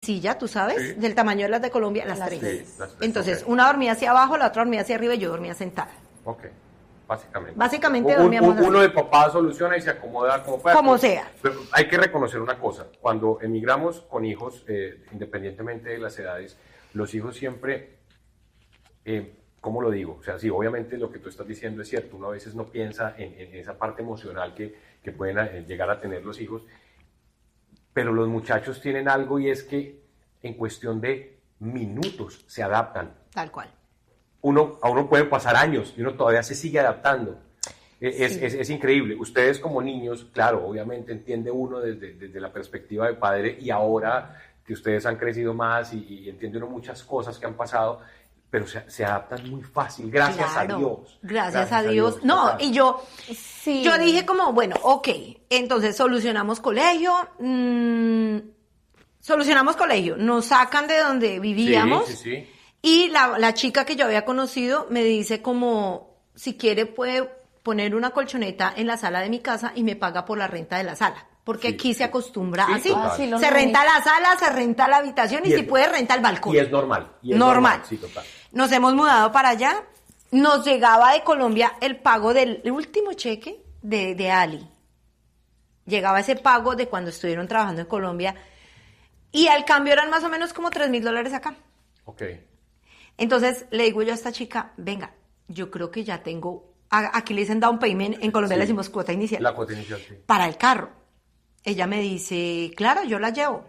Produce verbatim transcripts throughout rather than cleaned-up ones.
silla, tú sabes, Sí. del tamaño de las de Colombia, las, Las tres. tres. Sí, las tres, Entonces, ok. una dormía hacia abajo, la otra dormía hacia arriba y yo dormía sentada. Ok, básicamente. Básicamente Un- dormíamos un- Uno así. de papá soluciona y se acomoda como pueda. Como pero- sea. Pero hay que reconocer una cosa, cuando emigramos con hijos, eh, independientemente de las edades, los hijos siempre, eh, ¿cómo lo digo? O sea, sí, obviamente lo que tú estás diciendo es cierto, uno a veces no piensa en, en esa parte emocional que, que pueden eh, llegar a tener los hijos, pero los muchachos tienen algo y es que en cuestión de minutos se adaptan. Tal cual. Uno, a uno pueden pasar años y uno todavía se sigue adaptando. Es, Sí. es, es increíble. Ustedes como niños, claro, obviamente entiende uno desde, desde la perspectiva de padre y ahora que ustedes han crecido más y, y entiende uno muchas cosas que han pasado, pero se, se adaptan muy fácil, gracias Claro, a Dios. Gracias, a Dios. No, total. y yo, Sí. yo dije como, bueno, ok, entonces solucionamos colegio, mmm, solucionamos colegio, nos sacan de donde vivíamos. Sí, sí, sí. Y la, la chica que yo había conocido me dice como, si quiere puede poner una colchoneta en la sala de mi casa y me paga por la renta de la sala. Porque Sí, aquí sí. se acostumbra Sí, así. total. Ah, sí, lo se mismo. renta la sala, se renta la habitación y, Y si es- puede renta el balcón. Y es normal. y es Normal. Sí, total. Nos hemos mudado para allá. Nos llegaba de Colombia el pago del el último cheque de, de Ali. Llegaba ese pago de cuando estuvieron trabajando en Colombia. Y al cambio eran más o menos como tres mil dólares acá. Ok. Entonces le digo yo a esta chica, venga, yo creo que ya tengo, a- aquí le dicen down payment, en Colombia Sí. le decimos cuota inicial, La cuota inicial, sí. para el carro. Ella me dice, claro, yo la llevo.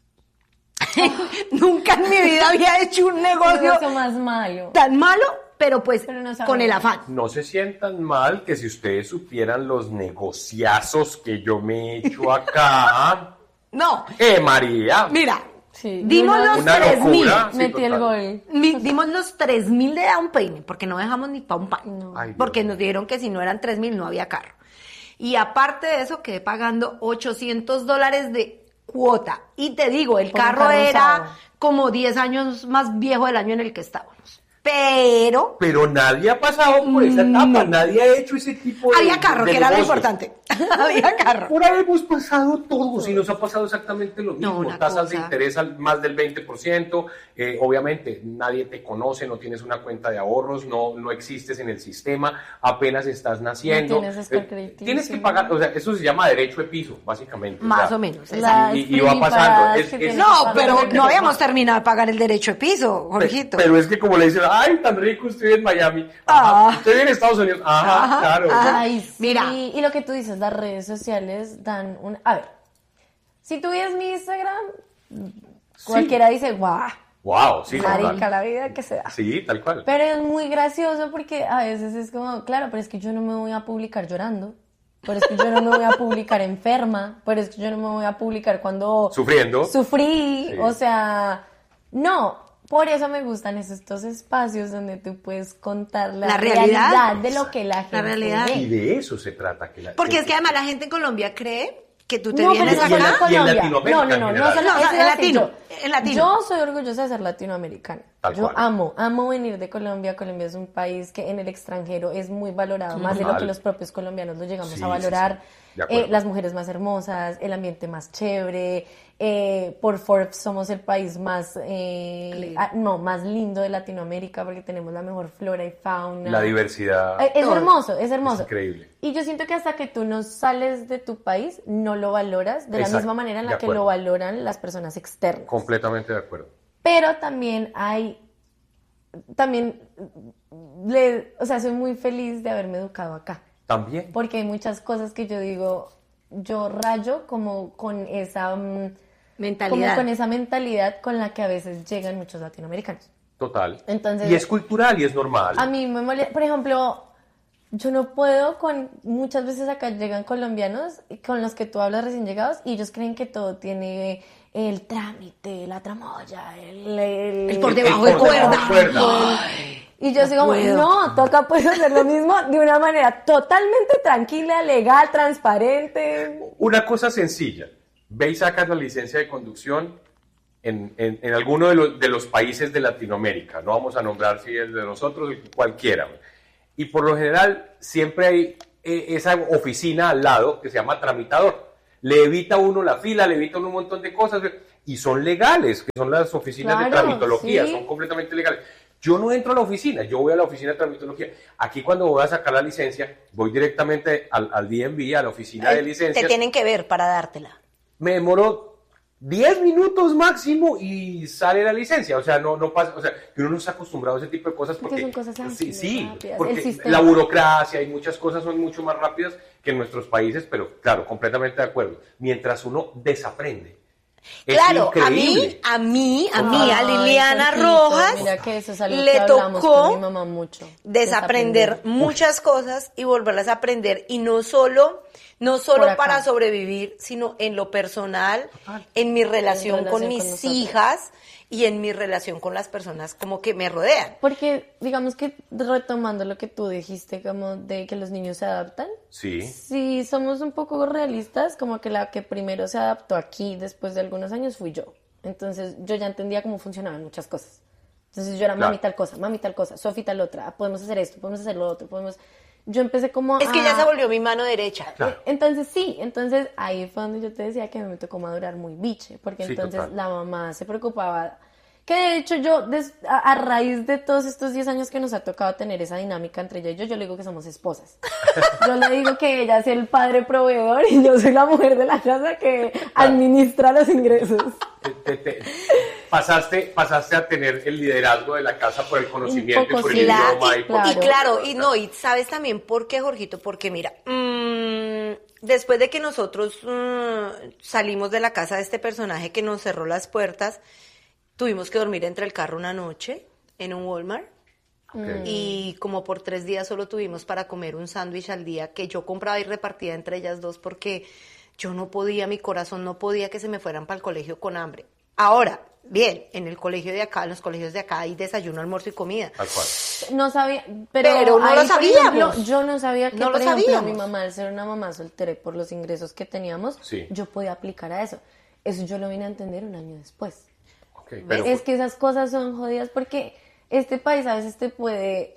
Nunca en mi vida había hecho un negocio negocio más malo. tan malo, pero pues Pero no sabe. con el afán. No se sientan mal que si ustedes supieran los negociazos que yo me he hecho acá. No, ¡Eh, María! mira, Sí, dimos una- los Una tres mil. locura. Sí, Metí el total. gol. Mi- dimos los tres mil de down payment, porque no dejamos ni pa' un pan. No. Ay, Dios Porque mío. nos dijeron que si no eran tres mil no había carro. Y aparte de eso, quedé pagando ochocientos dólares de cuota. Y te digo, el Por un carro carro era usado. como diez años más viejo del año en el que estábamos. Pero Pero nadie ha pasado por esa etapa, No. nadie ha hecho ese tipo de había carro, de que era lo negocios. importante. Había carro. Por ahí hemos pasado todos y nos ha pasado exactamente lo No, mismo. una Tasas de cosa. interés al más del veinte por ciento. Eh, obviamente nadie te conoce, no tienes una cuenta de ahorros, no, no existes en el sistema, apenas estás naciendo. No tienes score Eh, crediticio. tienes que pagar, o sea, eso se llama derecho de piso, básicamente. Más sea, o menos, y- Las Y, y va pasando. preparadas Es- que es- tienes No, que pero pagar. no habíamos terminado de pagar el derecho de piso, Pe- Jorgito. Pero es que como le dicen, ay, tan rico, usted vive en Miami. Ajá. Ah. Usted vive en Estados Unidos. Ajá, Ajá, claro. ajá. Ay, sí. Mira. Y lo que tú dices, las redes sociales dan un... A ver, si tú ves mi Instagram, cualquiera dice, guau, Wow, sí, marica, total. la vida que se da. Sí, tal cual. Pero es muy gracioso porque a veces es como, claro, pero es que yo no me voy a publicar llorando. Pero es que yo no me voy a publicar enferma. Pero es que yo no me voy a publicar cuando... Sufriendo. Sufrí. Sí. O sea, no. Por eso me gustan esos, estos espacios donde tú puedes contar la, La realidad. de lo que la gente realidad. ve. Y de eso se trata. Que la, Porque es que además la gente en Colombia cree que tú te No, vienes pero no Y en acá. solo la- y en Colombia. Latinoamérica No, no, en no, no general. solo No, o sea, es en así, latino, yo- en latino. Yo soy orgullosa de ser latinoamericana. Tal Yo cual. amo, amo venir de Colombia. Colombia es un país que en el extranjero es muy valorado, más de lo Total. que los propios colombianos lo llegamos Sí, a valorar. sí, sí. De acuerdo. Eh, las mujeres más hermosas, el ambiente más chévere. eh, por Forbes somos el país más, eh, Lindo. ah, no, más lindo de Latinoamérica porque tenemos la mejor flora y fauna. La diversidad. Eh, Es Todo. hermoso, es hermoso. Es increíble. Y yo siento que hasta que tú no sales de tu país, no lo valoras de la Exacto, misma manera en de la que acuerdo. lo valoran las personas externas. Completamente de acuerdo. Pero también hay, también, le, o sea, soy muy feliz de haberme educado acá. También. Porque hay muchas cosas que yo digo, yo rayo como con esa, mm, Mentalidad. como con esa mentalidad con la que a veces llegan muchos latinoamericanos. Total. Entonces- y es cultural y es normal. A mí me molesta, por ejemplo, yo no puedo con, muchas veces acá llegan colombianos con los que tú hablas recién llegados y ellos creen que todo tiene el trámite, la tramoya, el... El, El por El- debajo el de por cuerda. debajo de cuerda. Y yo así como, puedo. no, toca pues hacer lo mismo de una manera totalmente tranquila, legal, transparente. Una cosa sencilla. Ve y sacas la licencia de conducción en, en, en alguno de los, de los países de Latinoamérica. No vamos a nombrar si es de nosotros, cualquiera. Y por lo general siempre hay eh, esa oficina al lado que se llama tramitador. Le evita a uno la fila, le evita a uno un montón de cosas. y son legales, que son las oficinas Claro, de tramitología, sí. son completamente legales. Yo no entro a la oficina, yo voy a la oficina de tramitología. Aquí cuando voy a sacar la licencia, voy directamente al, al D M V, a la oficina de Te licencias. tienen que ver para dártela. Me demoró diez minutos máximo y sale la licencia. O sea, no, no pasa, o sea, que uno no está acostumbrado a ese tipo de cosas porque, Porque son cosas sí, ágiles, sí, rápidas. porque El sistema. la burocracia y muchas cosas son mucho más rápidas que en nuestros países, pero claro, completamente de acuerdo. Mientras uno desaprende. Es Claro, a increíble. mí, a mí, a mí, a Ay, Liliana Jorgito, Rojas mira que eso es algo le que hablamos tocó con mi mamá mucho. desaprender Desaprender. muchas cosas y volverlas a aprender, y no solo no solo Por acá. para sobrevivir, sino en lo personal, en mi relación, relación con con mis nosotros. hijas y en mi relación con las personas como que me rodean. Porque, digamos que retomando lo que tú dijiste, como de que los niños se adaptan, Sí. si somos un poco realistas, como que la que primero se adaptó aquí después de algunos años fui yo. Entonces yo ya entendía cómo funcionaban muchas cosas. Entonces yo era Claro. mami tal cosa, mami tal cosa, Sofi tal otra, podemos hacer esto, podemos hacer lo otro, podemos... Yo empecé como Es que a- ya se volvió mi mano derecha. Claro. Entonces sí, entonces ahí fue donde yo te decía que me tocó madurar muy biche, porque Sí, entonces total. la mamá se preocupaba, que de hecho yo, des- a, a raíz de todos estos diez años que nos ha tocado tener esa dinámica entre ella y yo, yo le digo que somos esposas. Yo le digo que ella es el padre proveedor y yo soy la mujer de la casa que administra los ingresos. Te- te- te- pasaste, pasaste a tener el liderazgo de la casa por el conocimiento y poco por el sí. Claro, idioma. y, y por- y claro, y no, y sabes también por qué, Jorgito, porque mira, mm, después de que nosotros mm, salimos de la casa de este personaje que nos cerró las puertas, tuvimos que dormir entre el carro una noche en un Walmart. Ok. Y como por tres días solo tuvimos para comer un sándwich al día que yo compraba y repartía entre ellas dos porque yo no podía, mi corazón no podía que se me fueran para el colegio con hambre. Ahora, bien, en el colegio de acá, en los colegios de acá hay desayuno, almuerzo y comida. Tal cual. No sabía, pero, Pero no ahí, lo por sabíamos. ejemplo, yo no sabía que, No lo por ejemplo, sabíamos. mi mamá, al ser una mamá soltera y por los ingresos que teníamos, Sí. yo podía aplicar a eso. Eso yo lo vine a entender un año después. Ok, pero Es que esas cosas son jodidas porque este país a veces te puede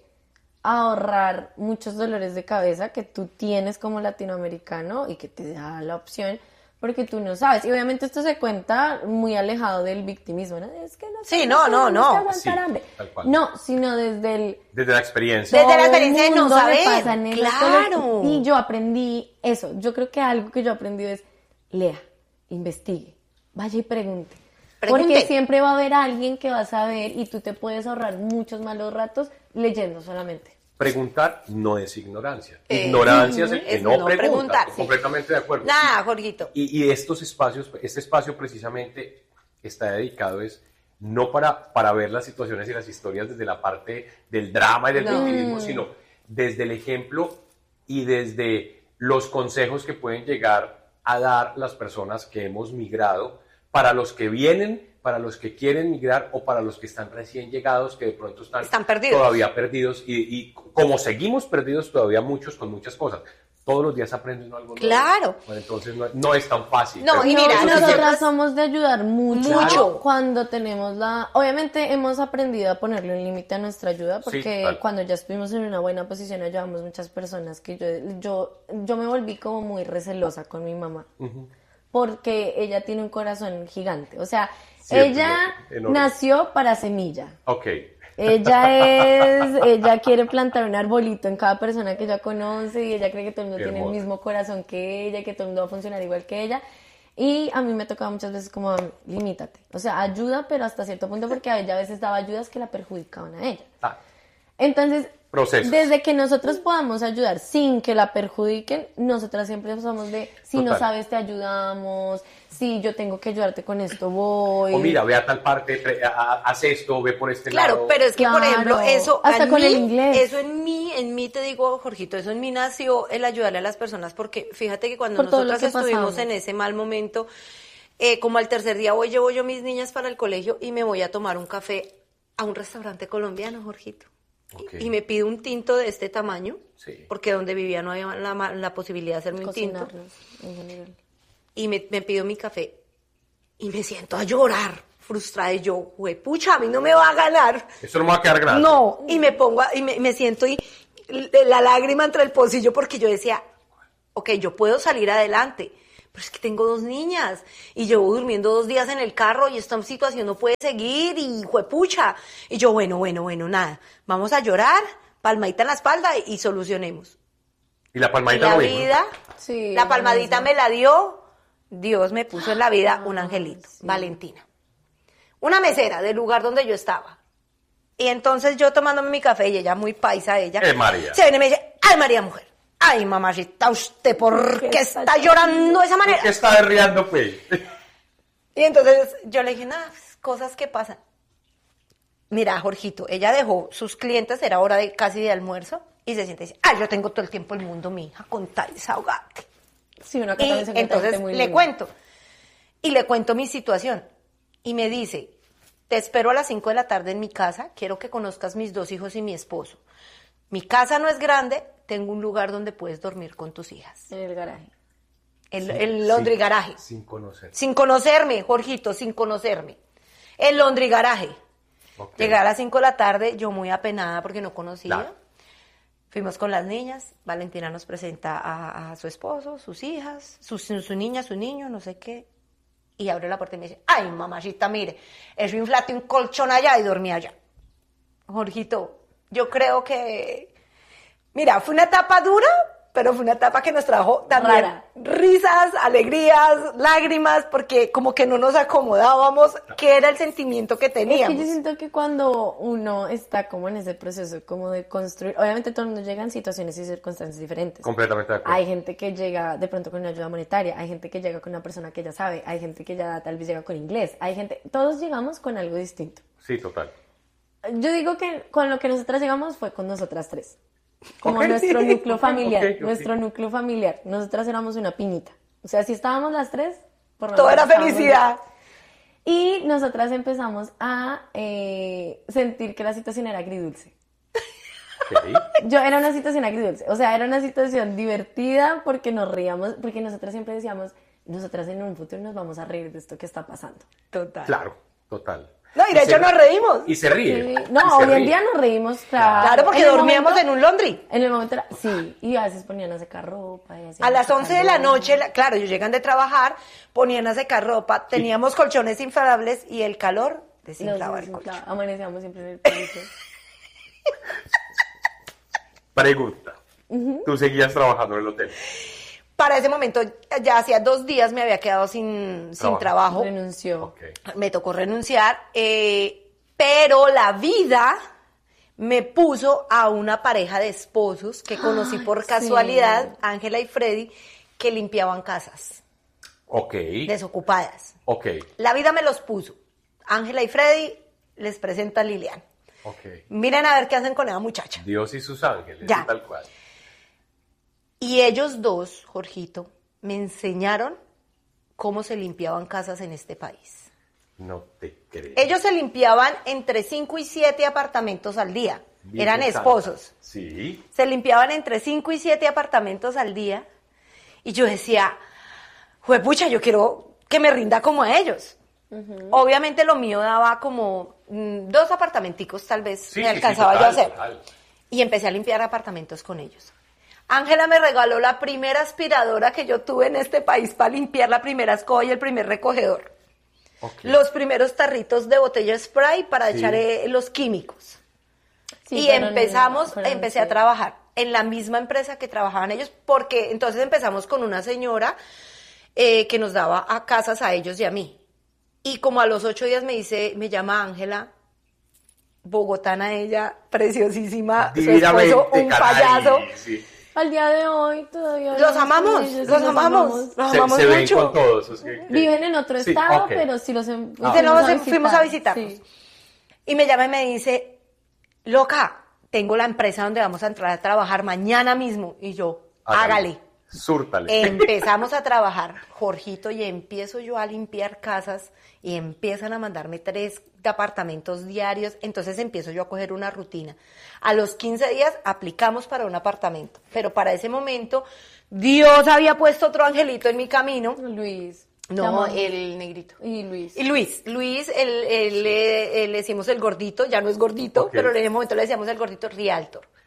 ahorrar muchos dolores de cabeza que tú tienes como latinoamericano y que te da la opción porque tú no sabes. Y obviamente esto se cuenta muy alejado del victimismo, ¿no? Es que no Sí, sé, no, no, tenemos no. que aguantar Sí, hambre. tal cual. No, sino desde el... desde la experiencia. Desde la todo el experiencia de no mundo le saber, pasan esas claro. cosas. Y yo aprendí eso. Yo creo que algo que yo aprendí es lea, investigue, vaya y pregunte. Pregunte. Porque siempre va a haber alguien que va a saber y tú te puedes ahorrar muchos malos ratos leyendo solamente. Preguntar no es ignorancia. Eh, Ignorancia es el que es no, no pregunta. preguntar, Estoy sí. completamente de acuerdo. Nada, Jorgito. Y, y estos espacios, este espacio precisamente está dedicado es no para, para ver las situaciones y las historias desde la parte del drama y del No. victimismo, sino desde el ejemplo y desde los consejos que pueden llegar a dar las personas que hemos migrado, para los que vienen, para los que quieren migrar o para los que están recién llegados, que de pronto están, Están perdidos. todavía perdidos y, y como seguimos perdidos todavía muchos con muchas cosas. Todos los días aprendes algo nuevo. Claro. Bueno, entonces no, no es tan fácil. No, pero- y mira, No, nosotras- nosotras somos de ayudar mucho, Mucho. cuando tenemos la... Obviamente hemos aprendido a ponerle un límite a nuestra ayuda porque Sí, tal. cuando ya estuvimos en una buena posición ayudamos muchas personas que yo, yo, yo me volví como muy recelosa con mi mamá. Porque ella tiene un corazón gigante. O sea, Sí, es ella enorme. nació para semilla. Ok. Ella es, ella quiere plantar un arbolito en cada persona que ella conoce y ella cree que todo el mundo Qué tiene el hermoso. mismo corazón que ella y que todo el mundo va a funcionar igual que ella. Y a mí me tocaba muchas veces como, limítate. O sea, ayuda, pero hasta cierto punto porque a ella a veces daba ayudas que la perjudicaban a ella. Ah, Entonces, Procesos. desde que nosotros podamos ayudar sin que la perjudiquen, nosotras siempre somos de, si no Total. sabes, te ayudamos, si yo tengo que ayudarte con esto, voy. o mira, ve a tal parte, tre- a- a- haz esto, ve por este Claro, lado. pero es que, por Claro. ejemplo, eso Hasta en con mí, el inglés. eso en mí, en mí te digo, Jorgito, eso en mí nació el ayudarle a las personas, porque fíjate que cuando Por todo lo nosotras que estuvimos pasamos. en ese mal momento, eh, como al tercer día voy, llevo yo mis niñas para el colegio y me voy a tomar un café a un restaurante colombiano, Jorgito. Ok. Y me pido un tinto de este tamaño, Sí. porque donde vivía no había la, ma- la posibilidad de hacerme un tinto. Cocinarnos en general. Y me, me pido mi café y me siento a llorar, frustrada. Y yo, güey, pucha, a mí no me va a ganar. Eso no me va a quedar grande. No, y me pongo, a- y me, me siento y l- la lágrima entre el pocillo porque yo decía, ok, yo puedo salir adelante, pero es que tengo dos niñas y llevo durmiendo dos días en el carro y esta situación no puede seguir y juepucha. Y yo, bueno, bueno, bueno, nada, vamos a llorar, palmadita en la espalda y solucionemos. Y la Y palmadita la lo dijo, ¿no? vida, Sí, la palmadita lo me la dio, Dios me puso en la vida un angelito, sí. Valentina. Una mesera del lugar donde yo estaba. Y entonces yo tomándome mi café y ella muy paisa, ella. Eh, María. Se viene y me dice, ay María mujer, ay mamacita, ¿usted por qué está llorando de esa manera? ¿Qué está derriando, pues? Y entonces yo le dije, nada, pues, cosas que pasan. Mira, Jorgito, ella dejó sus clientes, era hora de casi de almuerzo, y se siente y dice, ay, yo tengo todo el tiempo el mundo, mi hija, con tal desahogarte. Sí, uno acá Y también se encuentra entonces gente muy le linda. cuento, y le cuento mi situación, y me dice, te espero a las cinco de la tarde en mi casa, quiero que conozcas mis dos hijos y mi esposo. Mi casa no es grande, tengo un lugar donde puedes dormir con tus hijas. En el garaje. El, el laundry garaje. Sin conocer. Sin conocerme, Jorgito, sin conocerme. El laundry garaje. Ok. Llegué a las cinco de la tarde, yo muy apenada porque no conocía. Claro. Fuimos con las niñas, Valentina nos presenta a, a su esposo, sus hijas, su, su, su niña, su niño, no sé qué. Y abre la puerta y me dice, ay, mamacita, mire, eso inflate un colchón allá y dormí allá. Jorgito, yo creo que, mira, fue una etapa dura, pero fue una etapa que nos trajo también Rara. risas, alegrías, lágrimas, porque como que no nos acomodábamos, que era el sentimiento que Es que teníamos. yo siento que cuando uno está como en ese proceso como de construir, obviamente todo el mundo llega en situaciones y circunstancias diferentes. Completamente de acuerdo. Hay gente que llega de pronto con una ayuda monetaria, hay gente que llega con una persona que ya sabe, hay gente que ya tal vez llega con inglés, hay gente, todos llegamos con algo distinto. Sí, total. Yo digo que con lo que nosotras llegamos fue con nosotras tres. Como Ok. nuestro núcleo familiar, Ok, ok. nuestro núcleo familiar. Nosotras éramos una piñita. O sea, si estábamos las tres, por lo Todo menos era estábamos felicidad. bien. Y nosotras empezamos a eh, sentir que la situación era agridulce. Ok. Yo era una situación agridulce, o sea, era una situación divertida porque nos reíamos, porque nosotras siempre decíamos, nosotras en un futuro nos vamos a reír de esto que está pasando. Total. Claro, total. No, y de hecho se- nos reímos. Y se ríe. Sí. y No, se hoy en ríe. día nos reímos, claro. Claro, porque En el dormíamos momento- en un laundry. En el momento era, sí, y a veces ponían a secar ropa. Y hacían A las secar once de la ropa. noche, la- claro, ellos llegan de trabajar, ponían a secar ropa, teníamos colchones inflables y el calor Nos desinflaba el colchón. desinflaba, amanecíamos siempre en el piso. Pregunta. ¿Tú seguías trabajando en el hotel? Para ese momento, ya hacía dos días me había quedado sin, sin Trabajo. trabajo. Renunció. Ok. Me tocó renunciar, eh, pero la vida me puso a una pareja de esposos que conocí por sí. casualidad, Ángela y Freddy, que limpiaban casas Ok. desocupadas. Ok. La vida me los puso. Ángela y Freddy les presenta a Lilian. Ok. Miren a ver qué hacen con esa muchacha. Dios y sus ángeles. Ya. y tal cual. Y ellos dos, Jorgito, me enseñaron cómo se limpiaban casas en este país. No te creo. Ellos se limpiaban entre cinco y siete apartamentos al día. Virgen Eran Santa. esposos. Sí. Se limpiaban entre cinco y siete apartamentos al día. Y yo decía, juepucha, yo quiero que me rinda como a ellos. Obviamente lo mío daba como mm, dos apartamenticos, tal vez Sí, me sí, sí, alcanzaba yo a total, hacer. total. Y empecé a limpiar apartamentos con ellos. Ángela me regaló la primera aspiradora que yo tuve en este país para limpiar la primera escoba y el primer recogedor. Ok. Los primeros tarritos de botella spray para Sí. echar eh, los químicos. Sí, y pero no- empezamos, pero no empecé sé. a trabajar en la misma empresa que trabajaban ellos, porque entonces empezamos con una señora eh, que nos daba a casas a ellos y a mí. Y como a los ocho días me dice, me llama Ángela, bogotana ella, preciosísima, su Divinamente, esposo, un caray, payaso. Ah, sí. Al día de hoy todavía... Los hablamos con amamos, ellos y los amamos, los Se, amamos se ven mucho. con todos. es que- que- Viven en otro Sí, estado, ok. pero sí los em- Ah. Se nos- fuimos fuimos a visitarlos. Sí. Y me llama y me dice, loca, tengo la empresa donde vamos a entrar a trabajar mañana mismo. Y yo, hágale. Súrtale. Empezamos a trabajar, Jorgito, y empiezo yo a limpiar casas y empiezan a mandarme tres apartamentos diarios. Entonces empiezo yo a coger una rutina. A los quince días aplicamos para un apartamento. Pero para ese momento, Dios había puesto otro angelito en mi camino. Luis. No, Llamamos. el negrito. Y Luis. Y Luis, Luis, el, el, eh, eh, le decimos el gordito, ya no es gordito, Ok. pero en ese momento le decíamos el gordito Rialtor.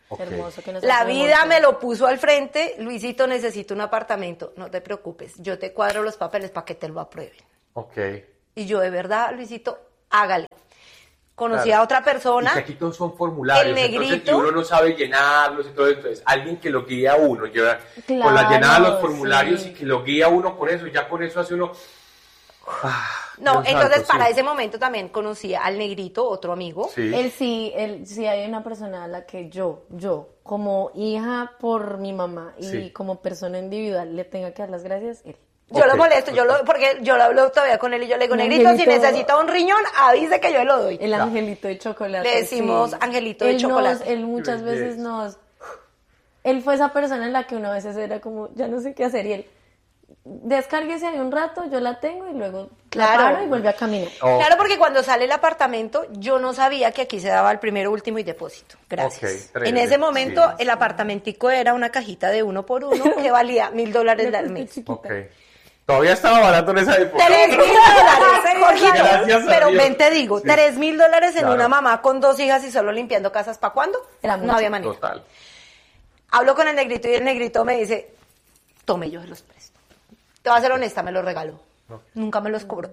Ok. Hermoso que nos La hace vida mucho. me lo puso al frente, Luisito, necesito un apartamento, no te preocupes, yo te cuadro los papeles para que te lo aprueben. Ok. Y yo, de verdad, Luisito, hágale. Conocí Claro. a otra persona. Y que aquí todos son formularios, El entonces, negrito. y uno no sabe llenarlos y todo eso. Entonces, alguien que lo guía a uno, lleva con la Claro, llenada de los formularios sí. y que lo guía a uno con eso, y ya con eso hace uno... Ah, No, Dios entonces santo, para sí. ese momento también conocí al negrito, otro amigo. Sí. Él sí, él sí hay una persona a la que yo, yo, como hija por mi mamá y Sí. como persona individual le tenga que dar las gracias, él. Yo lo Ok, molesto, yo ok. lo, porque yo lo hablo todavía con él y yo le digo, Mi negrito, si angelito. necesita un riñón, avise que yo lo doy. El angelito de chocolate. Le decimos sí. angelito de Él nos- chocolate. él muchas Qué veces belleza. nos... Él fue esa persona en la que uno a veces era como, ya no sé qué hacer. Y él, descárguese ahí un rato, yo la tengo y luego Claro. la paro y vuelve a caminar. Oh, Claro, porque cuando sale el apartamento, yo no sabía que aquí se daba el primero, último y depósito. Gracias. Ok, tres, en ese momento, sí. el apartamentico era una cajita de uno por uno que valía mil dólares al mes. ok. Todavía estaba barato en esa época. Tres mil dólares, Jorgito. Gracias a Pero Dios. ven, te digo, Sí. tres mil dólares en Claro. una mamá con dos hijas y solo limpiando casas, ¿para cuándo? Era No mucho. había manera. Total. Hablo con el negrito y el negrito me dice, tome, yo se los presto. Te voy a ser honesta, me los regaló. Ok. Nunca me los cobró.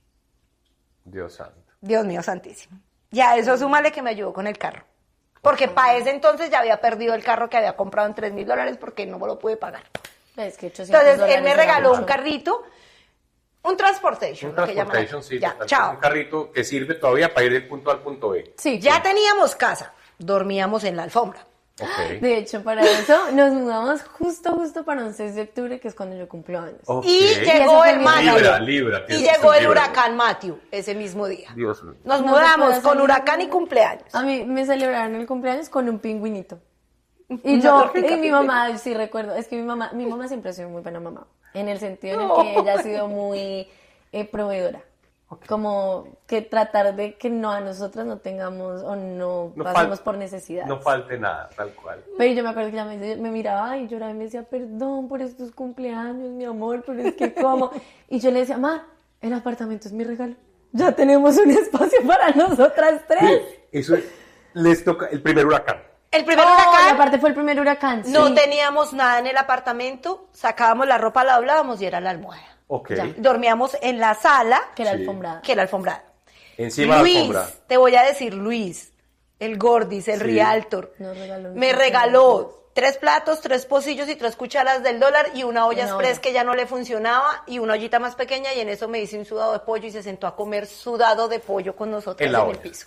Dios santo. Dios mío santísimo. Ya eso súmale que me ayudó con el carro. Porque para ese entonces ya había perdido el carro que había comprado en tres mil dólares porque no me lo pude pagar. Es que ochocientos Entonces él dólares me era regaló mucho. un carrito, un transportation. Un lo que llaman transportation, acá. sí. Ya, total, chao. Un carrito que sirve todavía para ir del punto A al punto B. Sí, Ya sí. teníamos casa, dormíamos en la alfombra. Ok. De hecho, para eso nos mudamos justo, justo para un seis de octubre, que es cuando yo cumplo años. Ok. Y ese llegó fue el mi Matthew. Libra, Libra, Y tienes llegó que el ser Libra. huracán Matthew ese mismo día. Dios mío. Nos No se mudamos puede con salir. huracán y cumpleaños. A mí me celebraron el cumpleaños con un pingüinito. Y Una yo, tortica y mi pingüino. mamá, sí recuerdo, es que mi mamá, mi mamá siempre ha sido muy buena mamá, en el sentido en el No. que ella ha sido muy eh, proveedora. Como que tratar de que no a nosotras no tengamos o no, No pasemos fal- por necesidad. No falte nada, tal cual. Pero yo me acuerdo que ella me, me miraba y lloraba y me decía, perdón por estos cumpleaños, mi amor, pero es que cómo. Y yo le decía, ma, el apartamento es mi regalo. Ya tenemos un espacio para nosotras tres. Eso es- les toca el primer huracán. El primer Oh, y huracán, aparte fue el primer huracán. no sí. teníamos nada en el apartamento, sacábamos la ropa, la doblábamos y era la almohada. Ok. Ya. Dormíamos en la sala, Que era Sí. alfombrada. que era alfombrada. Encima de Luis, la alfombra. te voy a decir Luis, el Gordis, el Sí. Realtor, Nos regaló un me montón de regaló cosas. tres platos, tres pocillos y tres cucharas del dólar y una olla Una express olla. que ya no le funcionaba y una ollita más pequeña y en eso me hice un sudado de pollo y se sentó a comer sudado de pollo con nosotros En en, la el olla. piso.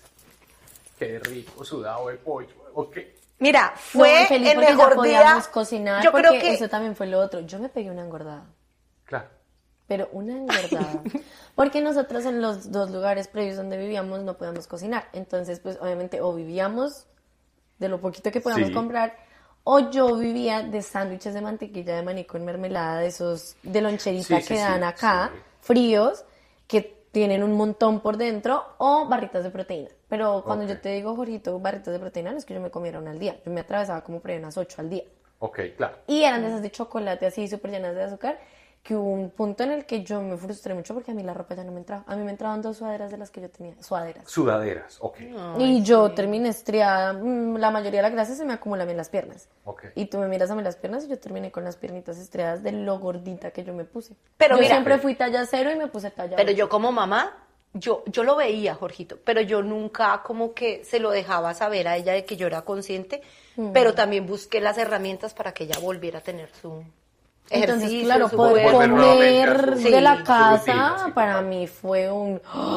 Qué rico sudado de pollo. Ok. Mira, No, fue y feliz el porque ya mejor día. podíamos cocinar, Yo porque creo que eso también fue lo otro. Yo me pegué una engordada. Claro. Pero una engordada. Porque nosotros en los dos lugares previos donde vivíamos no podíamos cocinar. Entonces, pues obviamente o vivíamos de lo poquito que podíamos Sí. comprar, o yo vivía de sándwiches de mantequilla de maní con mermelada, de esos de loncherita Sí, sí, que dan sí, acá, sí. fríos, que tienen un montón por dentro, o barritas de proteína. Pero cuando Ok. yo te digo, Jorgito, barritas de proteína, no es que yo me comiera una al día. Yo me atravesaba como por ahí unas ocho al día. Ok, claro. Y eran de esas de chocolate así, súper llenas de azúcar, que hubo un punto en el que yo me frustré mucho porque a mí la ropa ya no me entraba. A mí me entraban dos sudaderas de las que yo tenía, sudaderas. Sudaderas. Ok. Y yo terminé estriada, mm, la mayoría de la grasa se me acumula a mí en las piernas. Ok. Y tú me miras a mí las piernas y yo terminé con las piernitas estriadas de lo gordita que yo me puse. Pero yo mira- siempre fui talla cero y me puse talla Pero ocho. yo como mamá, yo, yo lo veía, Jorgito, pero yo nunca como que se lo dejaba saber a ella de que yo era consciente, pero también busqué las herramientas para que ella volviera a tener su Entonces, ejercicio, claro, su poder cuerpo. Volver nuevamente a comer su- de la Sí. casa su rutina, sí, para total. mí fue un...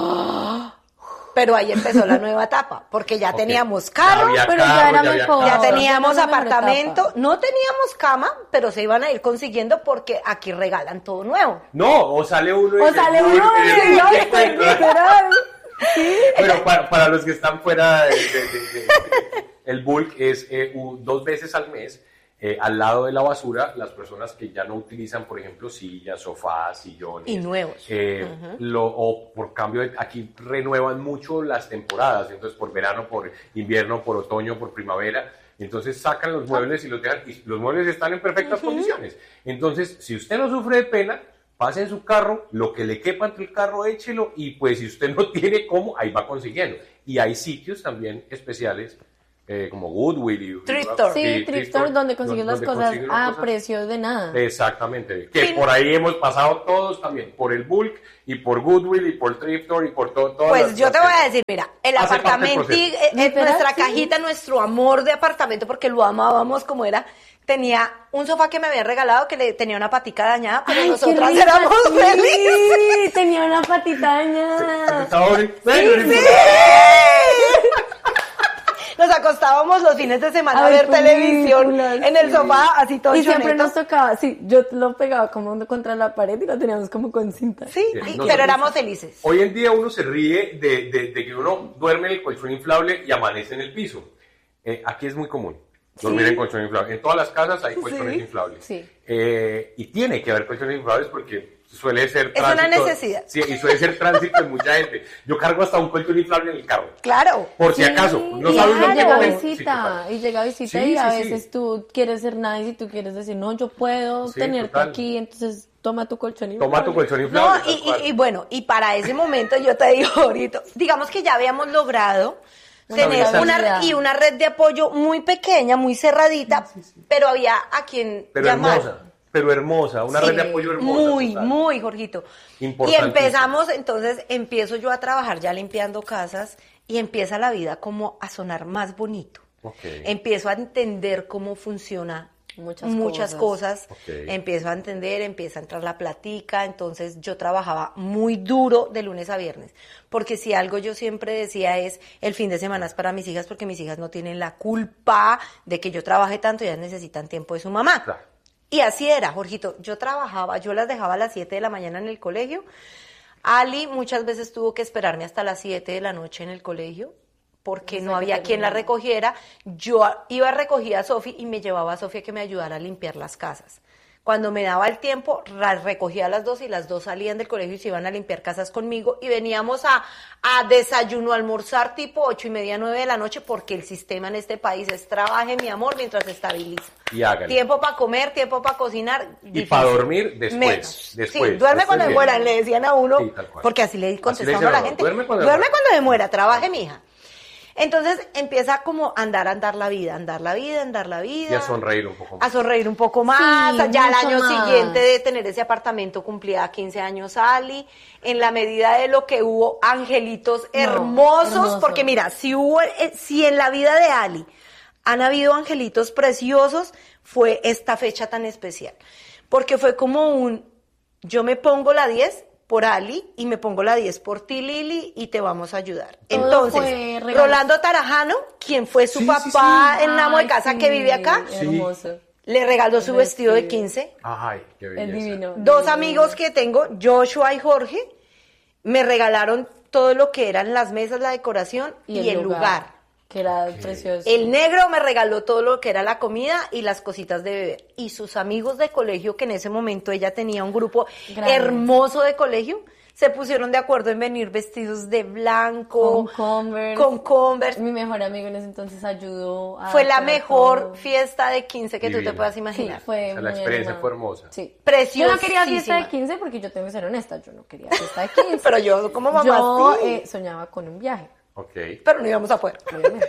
Pero ahí empezó la nueva etapa, porque ya Ok. teníamos Ya carro, había pero ya carro, era había mejor. ya casa. teníamos Ya era la mejor apartamento, etapa. no teníamos cama, pero se iban a ir consiguiendo porque aquí regalan todo nuevo. No, o sale uno y O dice, sale "Uy, uno eh, y yo ¿qué estoy encuentro?". literal. Pero para, para los que están fuera, de, de- de- de- el bulk es eh, u- dos veces al mes, eh, al lado de la basura, las personas que ya no utilizan, por ejemplo, sillas, sofás, sillones. Y nuevos. eh, lo, o por cambio, de- aquí renuevan mucho las temporadas, entonces por verano, por invierno, por otoño, por primavera. Entonces sacan los muebles y los dejan, y los muebles están en perfectas condiciones. Entonces, si usted no sufre de pena, pase en su carro, lo que le quepa entre el carro, échelo, y pues si usted no tiene cómo, ahí va consiguiendo. Y hay sitios también especiales eh, como Goodwill y... Thrift store. Sí, y thrift store donde consigues las donde cosas consigues las a cosas. precio de nada. Exactamente, que Fin. por ahí hemos pasado todos también, por el bulk y por Goodwill y por Thrift Store y por todo. todas Pues las- yo te las- voy a decir, mira, el Hace parte del apartamento, proceso. eh, eh, Literal, nuestra sí. cajita, nuestro amor de apartamento, porque lo amábamos como era, tenía un sofá que me habían regalado que le tenía una patica dañada, pero Ay, qué nosotras rica, éramos sí, felices. tenía una patita dañada. Está ahora- Nos acostábamos los fines de semana a, A ver ver televisión películas, en el sí. sofá, así todo Y siempre choneto. nos tocaba, sí, yo lo pegaba como contra la pared y lo teníamos como con cinta. Sí, Sí, y- nosotros- pero éramos felices. Hoy en día uno se ríe de, de- de que uno duerme en el colchón inflable y amanece en el piso. Eh, aquí es muy común dormir Sí. en colchón inflable. En todas las casas hay colchones Sí. inflables. Sí. Eh, y tiene que haber colchones inflables porque suele ser Es una tránsito- necesidad. Sí, y suele ser tránsito de mucha gente. Yo cargo hasta un colchón inflable en el carro. Claro. Por si acaso. No y sabes lo que llega comen. Sí, visita, total. y llega visita Sí, y a sí, sí. veces tú quieres ser nice y tú quieres decir, no, yo puedo Sí, tenerte total. aquí, entonces toma tu colchón y Toma tu colchón No, inflable. y, tal cual. y- y bueno, y para ese momento yo te digo ahorita, digamos que ya habíamos logrado Una tener estabilidad. una, y una red de apoyo muy pequeña, muy cerradita, pero había a quien Pero llamar. hermosa. Pero hermosa. Una Sí, red de apoyo hermosa. Muy, total. muy, Jorgito. Y Importantísimo. empezamos, entonces empiezo yo a trabajar ya limpiando casas y empieza la vida como a sonar más bonito. Ok. Empiezo a entender cómo funciona Muchas muchas cosas. cosas. Ok. Empiezo a entender, empieza a entrar la platica, entonces yo trabajaba muy duro de lunes a viernes, porque si algo yo siempre decía es, el fin de semana es para mis hijas, porque mis hijas no tienen la culpa de que yo trabaje tanto, ellas necesitan tiempo de su mamá. Claro. Y así era, Jorgito, yo trabajaba, yo las dejaba a las siete de la mañana en el colegio. Ali muchas veces tuvo que esperarme hasta las siete de la noche en el colegio porque no había quien la recogiera. Yo iba a recoger a Sofi y me llevaba a Sofía que me ayudara a limpiar las casas. Cuando me daba el tiempo, la recogía a las dos y las dos salían del colegio y se iban a limpiar casas conmigo y veníamos a, a desayuno, a almorzar tipo ocho y media, nueve de la noche porque el sistema en este país es trabaje, mi amor, mientras se estabiliza. Y hágale. Tiempo para comer, tiempo para cocinar. Y difícil. para dormir después. Menos. después Sí, duerme después cuando me bien. muera, le decían a uno, Sí, tal cual. porque así le Así le contestamos dicen a la a uno, gente. duerme cuando me duerme muera. cuando me muera, trabaje, mija. Entonces empieza como a andar, a andar la vida, andar la vida, andar la vida. Y a sonreír un poco A más. sonreír un poco más. Sí, ya el mucho año más. siguiente de tener ese apartamento cumplía quince años Ali. En la medida de lo que hubo angelitos No, hermosos, hermoso. porque mira, si hubo, eh, si en la vida de Ali han habido angelitos preciosos, fue esta fecha tan especial. Porque fue como un, yo me pongo la diez por Ali y me pongo la diez por ti, Lili, y te vamos a ayudar. Todo Entonces, fue regalo. Rolando Tarajano, quien fue su Sí, sí, papá sí. en amo de Ay, casa sí, que vive acá, Sí. Hermoso. le regaló su El vestido de vestido. quince. Ay, qué Es belleza. divino. Dos divino. amigos que tengo, Joshua y Jorge, me regalaron todo lo que eran las mesas, la decoración y, el lugar. Que era precioso. El negro me regaló todo lo que era la comida y las cositas de beber. Y sus amigos de colegio, que en ese momento ella tenía un grupo Grande. hermoso de colegio, se pusieron de acuerdo en venir vestidos de blanco, Con Converse. con Converse. Mi mejor amigo en ese entonces ayudó a Fue la hacer mejor todo. fiesta de quince que tú Divino. te puedas Sí, imaginar. fue O sea, la muy experiencia animado. fue hermosa. Sí. Preciosísima. Yo no quería fiesta de quince porque yo tengo que ser honesta, yo no quería fiesta de quince. Pero yo como mamá yo sí. eh, soñaba con un viaje, Ok. Pero no íbamos a poder. obviamente.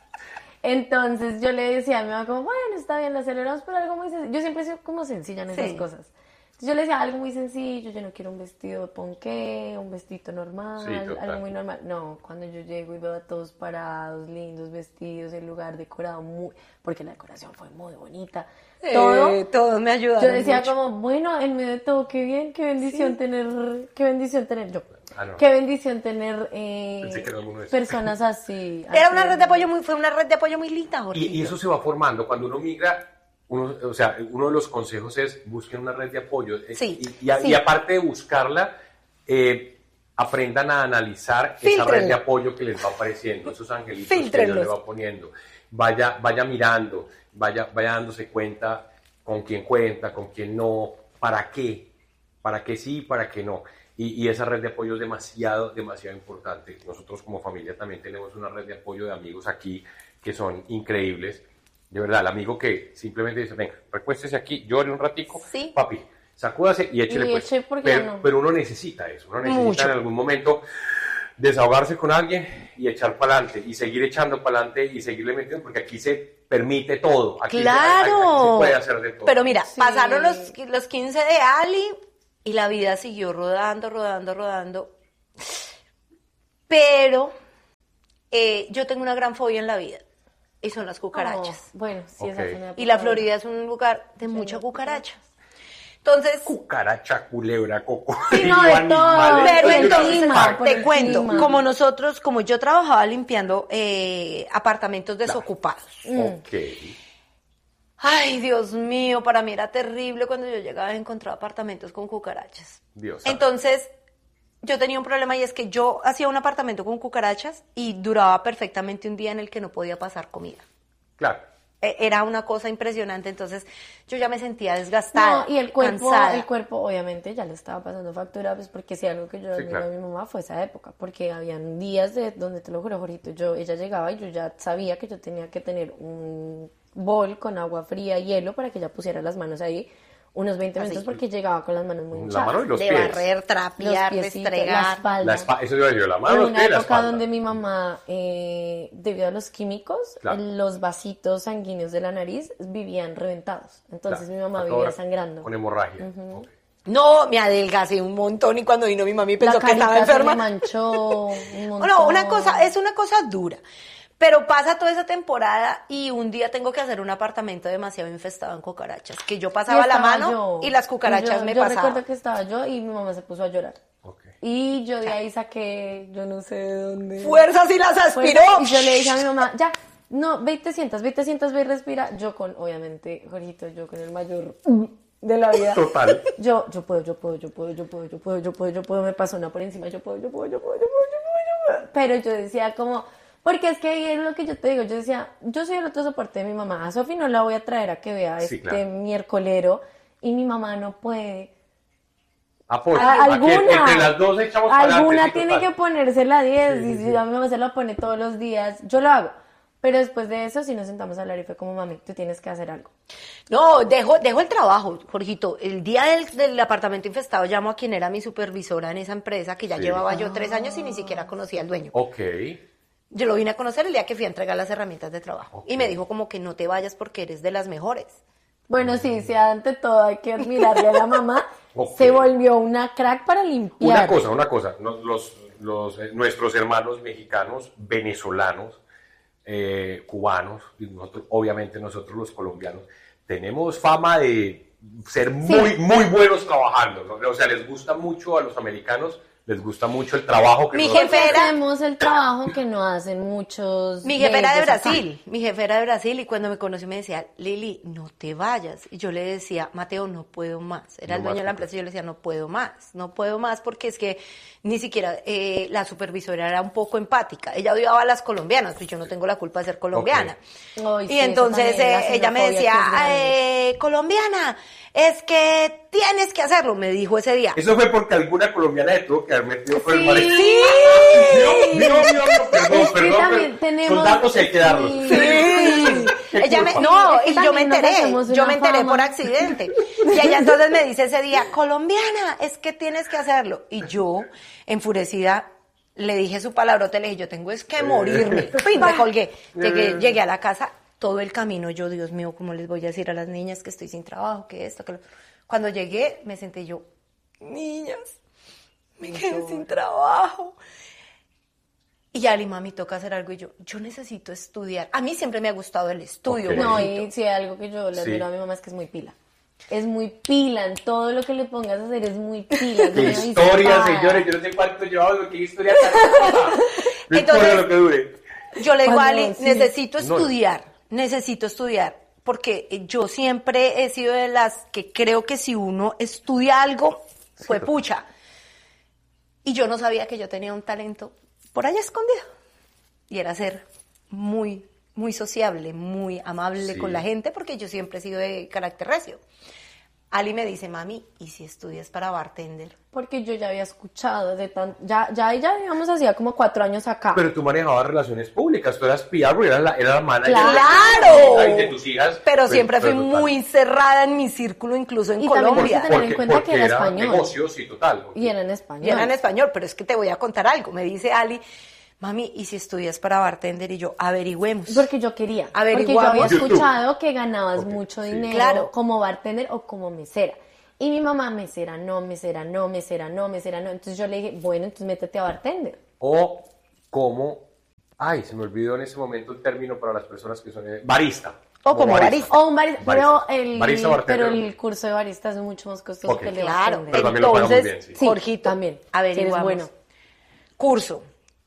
Entonces yo le decía a mi mamá como, bueno, está bien, la celebramos, pero algo muy sencillo. Yo siempre he sido como sencilla en esas Sí. cosas. Entonces yo le decía algo muy sencillo, yo no quiero un vestido de ponqué, un vestito normal, Sí, total. algo muy normal. No, cuando yo llego y veo a todos parados, lindos vestidos, el lugar decorado muy, porque la decoración fue muy bonita. Todo, Eh, todos me ayudaron yo decía mucho. como, bueno, en medio de todo, qué bien, qué bendición tener, qué bendición tener yo. Ah, no. Qué bendición tener eh, Pensé que era alguno de esos. personas así. Era así. una red de apoyo muy, fue una red de apoyo muy linda, Jorge. Y, y eso se va formando. Cuando uno migra, uno, o sea, uno de los consejos es busquen una red de apoyo. Eh, Sí, y, y a- sí. y aparte de buscarla, eh, aprendan a analizar esa Fíltrenla. red de apoyo que les va apareciendo, esos angelitos que Dios Fíltrenlos. le va poniendo. Vaya, vaya mirando, vaya, vaya dándose cuenta con quién cuenta, con quién no, para qué, para qué sí, para qué no. Y, y esa red de apoyo es demasiado, demasiado importante. Nosotros como familia también tenemos una red de apoyo de amigos aquí que son increíbles. De verdad, el amigo que simplemente dice, venga, recuéstese aquí, llore un ratico, Sí. papi, sacúdase y échele Y pues. eche porque pero, no. pero uno necesita eso, uno necesita Mucho. en algún momento desahogarse con alguien y echar para adelante y seguir echando para adelante y seguirle metiendo, porque aquí se permite todo. Aquí claro. Se, aquí se puede hacer de todo. Pero mira, Sí. pasaron los, los quince de Ali y la vida siguió rodando, rodando, rodando. Pero eh, yo tengo una gran fobia en la vida y son las cucarachas. Oh, bueno, sí, esa Ok. fue una Y la época dura. Florida es un lugar de mucha no, cucaracha. Entonces, Cucaracha, culebra, coco. Sí, no, de todo. pero Por el entonces clima, por te el cuento, clima. como nosotros, como yo trabajaba limpiando eh, apartamentos desocupados. Ok. Ay, Dios mío, para mí era terrible cuando yo llegaba y encontraba apartamentos con cucarachas. Dios santo. Entonces, yo tenía un problema y es que yo hacía un apartamento con cucarachas y duraba perfectamente un día en el que no podía pasar comida. Claro. E- Era una cosa impresionante, entonces yo ya me sentía desgastada, No, y el cuerpo, cansada. el cuerpo obviamente ya le estaba pasando factura, pues porque si algo que yo Sí, admiro claro. a mi mamá fue esa época, porque habían días de donde te lo juro, Jorito, yo, ella llegaba y yo ya sabía que yo tenía que tener un bol con agua fría y hielo para que ella pusiera las manos ahí unos veinte Así. minutos porque llegaba con las manos muy La hinchadas. mano y los de pies. barrer, Los trapear, piecitos, la destregar. espalda. La espa- eso iba a decir, la mano, Hubo los una pies y la época espalda. donde mi mamá, eh, debido a los químicos, Claro. en los vasitos sanguíneos de la nariz vivían reventados. Entonces Claro. mi mamá Hasta vivía ahora sangrando. Con hemorragia. Ok. No, me adelgacé un montón y cuando vino mi mami pensó La que estaba carita se enferma. le manchó un montón. No, una cosa, es una cosa dura. Pero pasa toda esa temporada y un día tengo que hacer un apartamento demasiado infestado en cucarachas. Que yo Y pasaba la estaba mano yo. y las cucarachas Y yo, me yo pasaban. recuerdo que estaba yo y mi mamá se puso a llorar. Ok. Y yo de ahí saqué, yo no sé de dónde. Fuerzas y las Fuerza, aspiró. Y yo le dije a mi mamá, ya, no, ve y te sientas, ve y te sientas, ve y respira. Yo con, obviamente, Jorgito, yo con el mayor de la vida. Total. Yo, yo puedo, yo puedo, yo puedo, yo puedo, yo puedo, yo puedo, yo puedo, me pasó una por encima, yo puedo, yo puedo, yo puedo, yo puedo, yo puedo, yo puedo. Pero yo decía como, porque es que ahí es lo que yo te digo, yo decía, yo soy el otro soporte de mi mamá, a Sofi no la voy a traer a que vea Sí, este claro. miércolero y mi mamá no puede. Apoyo. A- Aquí alguna, entre las dos echamos para adelante, alguna sí, tiene total. que ponerse la diez Sí, y sí, si sí. a mi mamá se la pone todos los días, yo lo hago. Pero después de eso sí nos sentamos a hablar y fue como, mami, tú tienes que hacer algo. No, dejo, dejo el trabajo, Jorgito. El día del, del apartamento infestado llamo a quien era mi supervisora en esa empresa, que ya Sí. llevaba yo tres años y ni siquiera conocía al dueño. Ok. Yo lo vine a conocer el día que fui a entregar las herramientas de trabajo. Ok. Y me dijo como que no te vayas porque eres de las mejores. Bueno, sí, sí, ante todo hay que admirarle a la mamá. Ok. Se volvió una crack para limpiar. Una cosa, una cosa. Nos- Los, los, eh, nuestros hermanos mexicanos, venezolanos, eh, cubanos, y nosotros, obviamente nosotros los colombianos, tenemos fama de ser muy, muy buenos trabajando, ¿no? O sea, les gusta mucho a los americanos, les gusta mucho el trabajo que Mi nosotros- jefe era- Hacemos el trabajo que no hacen muchos. Mi jefe era de ellos acá. Brasil, mi jefe era de Brasil y cuando me conoció me decía, Lili, no te vayas. Y yo le decía, Mateo, no puedo más. Era No el dueño más, de la porque- empresa y yo le decía, no puedo más, no puedo más porque es que ni siquiera eh, la supervisora era un poco empática. Ella odiaba a las colombianas, pues yo no tengo la culpa de ser colombiana. Ay, sí, Y eso entonces también, la eh, ella me xenofobia decía, que es grande. eh, colombiana, es que tienes que hacerlo, me dijo ese día. Eso fue porque alguna colombiana le tuvo que haber metido por el Sí. marido. ¡Sí! Dios, Dios, Dios, perdón, Es que perdón, también pero tenemos- son datos hay que darlos. Sí. Sí. Qué Ella me, culpa. no, Es que y yo me también nos enteré, hacemos yo una me enteré fama. por accidente. Y ella entonces me dice ese día, colombiana, es que tienes que hacerlo. Y yo, enfurecida, le dije su palabrote, le dije, yo tengo es que morirme. Pin, me colgué. Llegué, llegué a la casa, todo el camino, yo, Dios mío, ¿cómo les voy a decir a las niñas que estoy sin trabajo, que esto, que lo... Cuando llegué, me senté yo, niñas, me quedé sin trabajo. Y Ali, mami, toca hacer algo. Y yo, yo necesito estudiar. A mí siempre me ha gustado el estudio. Ok. No, Jorgito. y sí, algo que yo le Sí. admiro a mi mamá es que es muy pila. Es muy pila, en todo lo que le pongas a hacer es muy pila. Qué no historia, dispara. señores, yo no sé cuánto llevamos, qué historia tan corta. No importa Entonces- lo que dure. Yo le digo a Cuando Ali, sí. necesito No. estudiar, necesito estudiar, porque yo siempre he sido de las que creo que si uno estudia algo, fue total. pucha. Y yo no sabía que yo tenía un talento por allá escondido. Y era ser muy, muy sociable, muy amable Sí. con la gente, porque yo siempre he sido de carácter recio. Ali me dice, mami, ¿y si estudias para bartender? Porque yo ya había escuchado de tan... Ya, ya ella, digamos, hacía como cuatro años acá. Pero tú manejabas relaciones públicas, tú eras P R, eras la, eras la manager ¡Claro! de, de tus hijas. Pero Pues, siempre fui pero total. muy cerrada en mi círculo, incluso en Y también Colombia. hay que tener en cuenta que era español. negocios y total. Y era en español. Y era en español, pero es que te voy a contar algo. Me dice Ali, mami, ¿y si estudias para bartender? Y yo, averigüemos. Porque yo quería. Porque yo Averiguamos. había YouTube. escuchado que ganabas Ok, mucho sí. dinero Claro. como bartender o como mesera. Y mi mamá, mesera, no, mesera, no, mesera, no, mesera, no. Entonces yo le dije, bueno, entonces métete a bartender. O como, ay, se me olvidó en ese momento el término para las personas que son eh, barista. O como barista. O un barista, pero el, Barista, bartender. pero el curso de barista es mucho más costoso Ok. que el de Claro, bartender. Pero también lo pagan muy entonces, bien, sí. Sí, Jorgito, también. averiguamos. Sí, eres bueno. Curso.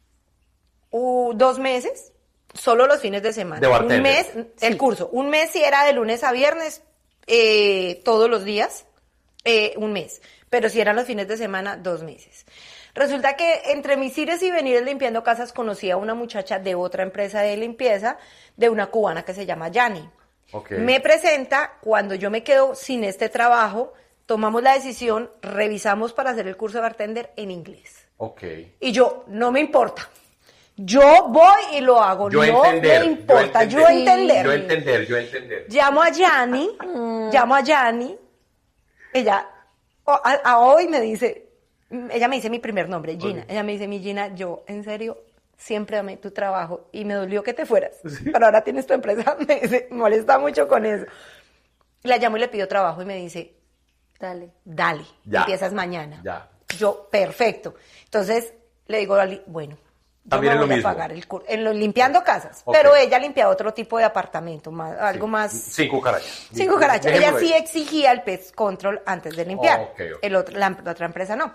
Uh, dos meses, solo los fines de semana. De bartender. Un mes, el curso. Un mes si era de lunes a viernes, eh, todos los días, eh, un mes. Pero si eran los fines de semana, dos meses. Resulta que entre mis ires y venires limpiando casas conocí a una muchacha de otra empresa de limpieza, de una cubana que se llama Yani. Ok. Me presenta, cuando yo me quedo sin este trabajo, tomamos la decisión, revisamos para hacer el curso de bartender en inglés. Ok. Y yo, no me importa. Yo voy y lo hago. Yo no entender. me importa. Yo entender, entender. Yo entender, yo entender. Llamo a Yani. llamo a Yani. Ella, o- a, a hoy me dice, ella me dice mi primer nombre, Gina. Ok. Ella me dice, mi Gina, yo, en serio, siempre amé tu trabajo y me dolió que te fueras. Pero ahora tienes tu empresa. Me dice, me molesta mucho con eso. La llamo y le pido trabajo y me dice, Dale. dale, Ya. empiezas mañana. Ya. Yo, perfecto. Entonces, le digo a Ali, bueno, yo También no es lo voy a mismo. pagar el curso, en lo, limpiando casas, Ok. pero ella limpiaba otro tipo de apartamento, más, algo Sí. más, Sin cucarachas. sin cucarachas. Ella Dejémoslo sí ahí. exigía el pest control antes de limpiar, Oh, ok, ok. El otro, la, la otra empresa no.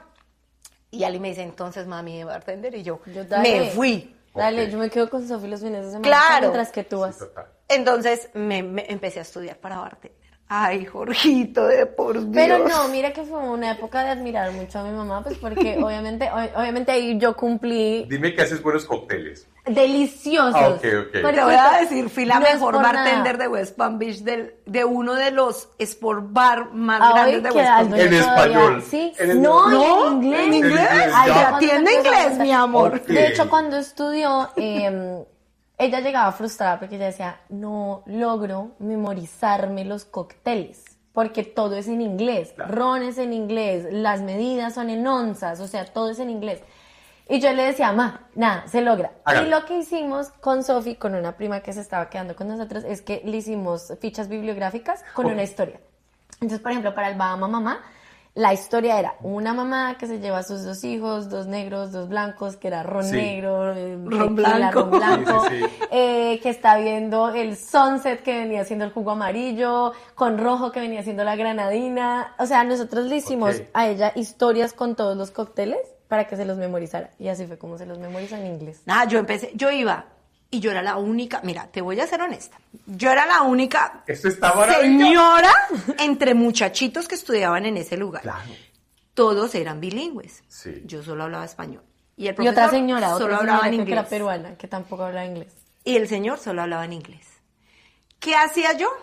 Y Ali me dice, entonces, mami, de bartender, y yo, Yo, dale. me fui. Dale, Ok. yo me quedo con Sofi los fines de semana. Claro. Mientras que tú vas. Sí, total. Entonces, me, me empecé a estudiar para bartender. Ay, Jorgito, de por Dios. Pero no, mira que fue una época de admirar mucho a mi mamá, pues porque obviamente, o- obviamente ahí yo cumplí Dime que haces buenos cócteles. deliciosos. Ah, ok, ok. Porque Te voy a decir, fui la no es mejor por bartender nada. de West Palm Beach, del, de uno de los sport bar más Ah, grandes hoy de que West Palm algo Beach. En yo todavía- español. Sí, En el- no, No, en inglés. en inglés. Ay, ya ya cuando atiende empezó a inglés, contar- mi amor. Ok. De hecho, cuando estudió, eh, ella llegaba frustrada porque ella decía, no logro memorizarme los cócteles, porque todo es en inglés, Claro. ron es en inglés, las medidas son en onzas, o sea, todo es en inglés. Y yo le decía, ma, nada, se logra. Hágalo. Y lo que hicimos con Sofi, con una prima que se estaba quedando con nosotros, es que le hicimos fichas bibliográficas con Ok. una historia. Entonces, por ejemplo, para el Bahama Mamá, la historia era una mamá que se lleva a sus dos hijos, dos negros, dos blancos, que era ron Sí. negro, eh, Ron tequila, blanco. ron blanco, Sí, sí, sí. eh, que está viendo el sunset que venía siendo el jugo amarillo, con rojo que venía siendo la granadina. O sea, nosotros le hicimos Ok. a ella historias con todos los cócteles para que se los memorizara. Y así fue como se los memorizó en inglés. Nada, yo empecé, yo iba y yo era la única, mira, te voy a ser honesta, yo era la única Esto está maravilloso. señora entre muchachitos que estudiaban en ese lugar. Claro. Todos eran bilingües. Sí. Yo solo hablaba español. Y el Y otra profesor señora, solo otra hablaba señora en creo que era inglés. peruana, que tampoco hablaba inglés. Y el señor solo hablaba en inglés. ¿Qué hacía yo?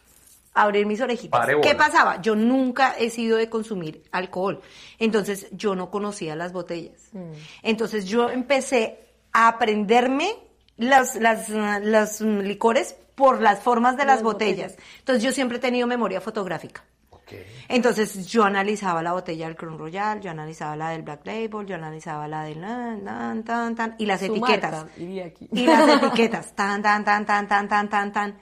Abrir mis orejitas. Pare bola. ¿Qué pasaba? Yo nunca he sido de consumir alcohol. Entonces yo no conocía las botellas. Mm. Entonces yo empecé a aprenderme las, las, uh, las mm, licores por las formas de las, Las botellas. botellas. Entonces yo siempre he tenido memoria fotográfica. Ok. Entonces yo analizaba la botella del Crown Royal, yo analizaba la del Black Label, yo analizaba la del tan, tan, tan, tan, y las Su etiquetas. marca, iría aquí. Y las etiquetas, tan, tan, tan, tan, tan, tan, tan, tan.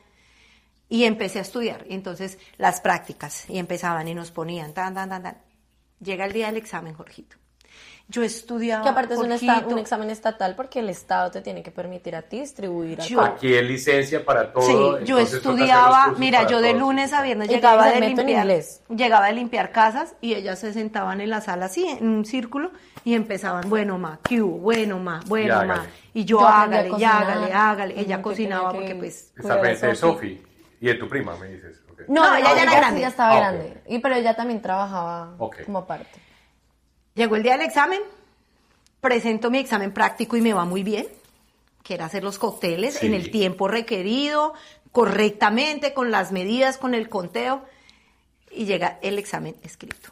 Y empecé a estudiar. Y entonces las prácticas, y empezaban y nos ponían, tan, tan, tan, tan. Llega el día del examen, Jorgito. Yo estudiaba, Que aparte es un, esta- Jorgito. un examen estatal porque el Estado te tiene que permitir a ti distribuir Yo- alcohol. Aquí es licencia para todo. Sí, yo entonces toca hacer los estudiaba, cursos mira, para yo de todos. lunes a viernes Y llegaba te de meto en limpiar, inglés. llegaba de limpiar casas y ellas se sentaban en la sala así, en un círculo, y empezaban, bueno, ma, ¿qué hubo? Bueno, ma, bueno, Y ma. hágale. Y yo, Yo aprendí a hágale, y cocinar. hágale, hágale. Ella Ujú, que cocinaba tenía que- porque pues... Esta Cuidar a frente de Sofi. Sofi y de tu prima, me dices. ok. No, No, no, ella ya era sí grande. ya estaba Ah, ok. grande. Y pero ella también trabajaba Ok. como aparte. Llegó el día del examen, presento mi examen práctico y me va muy bien, que era hacer los cócteles Sí. en el tiempo requerido, correctamente, con las medidas, con el conteo, y llega el examen escrito.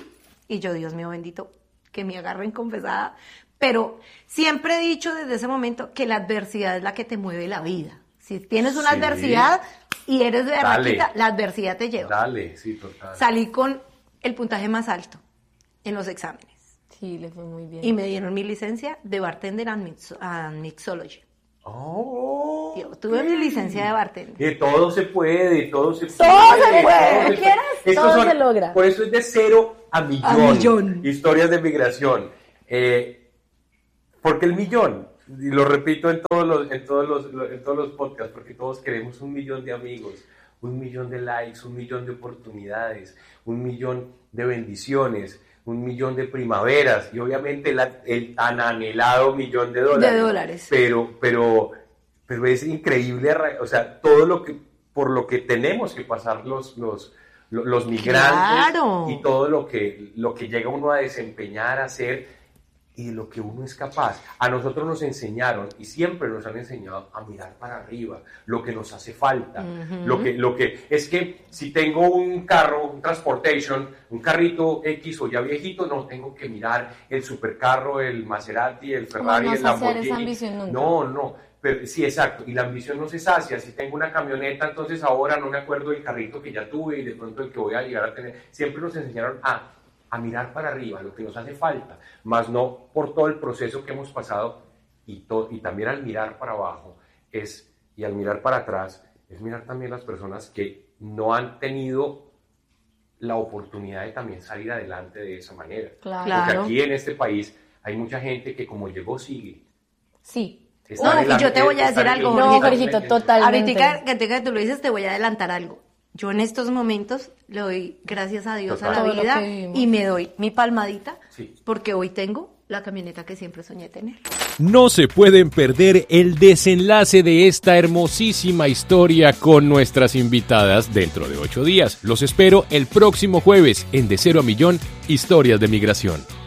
Y yo, Dios mío bendito, que me agarren confesada, pero siempre he dicho desde ese momento que la adversidad es la que te mueve la vida. Si tienes una Sí. adversidad y eres de Dale. berraquita, la adversidad te lleva. Dale, sí, total. Salí con el puntaje más alto en los exámenes. Sí, le fue muy bien. Y me dieron mi licencia de bartender and, mix- and mixology. Oh, Yo tuve mi licencia de bartender. Que todo se puede, todo se Todo puede. se puede, todo ¿no se quieres? Estos Todo son- se logra. Por eso es de cero a millón. A millón. Historias de migración. Eh, porque el millón, y lo repito en todos los, en todos los, en todos los podcasts, porque todos queremos un millón de amigos, un millón de likes, un millón de oportunidades, un millón de bendiciones, un millón de primaveras y obviamente la- el tan anhelado millón de dólares. De dólares. Pero, pero, pero es increíble, arra- o sea, todo lo que, por lo que tenemos que pasar los, los, lo- los migrantes Claro. y todo lo que, lo que llega uno a desempeñar, a hacer y de lo que uno es capaz. A nosotros nos enseñaron y siempre nos han enseñado a mirar para arriba, lo que nos hace falta, lo que, lo que es que si tengo un carro, un transportation, un carrito X o ya viejito, no tengo que mirar el supercarro, el Maserati, el Ferrari, No, no el saciar Lamborghini. esa ambición nunca. No, no, pero, sí, exacto, y la ambición no se sacia. Si tengo una camioneta, entonces ahora no me acuerdo del carrito que ya tuve y de pronto el que voy a llegar a tener. Siempre nos enseñaron a a mirar para arriba, lo que nos hace falta, más no por todo el proceso que hemos pasado y, to- y también al mirar para abajo es, y al mirar para atrás, es mirar también las personas que no han tenido la oportunidad de también salir adelante de esa manera. Claro. Claro. Porque aquí en este país hay mucha gente que como llegó sigue. Sí. Está No, en y la- yo te voy a está decir en algo, el- No, Jorgito. Jorgito, totalmente. Ahorita que, que tú lo dices, te voy a adelantar algo. Yo en estos momentos le doy gracias a Dios Total. a la Todo lo vida que vivimos. y me doy mi palmadita Sí. porque hoy tengo la camioneta que siempre soñé tener. No se pueden perder el desenlace de esta hermosísima historia con nuestras invitadas dentro de ocho días. Los espero el próximo jueves en De Cero a Millón, Historias de Migración.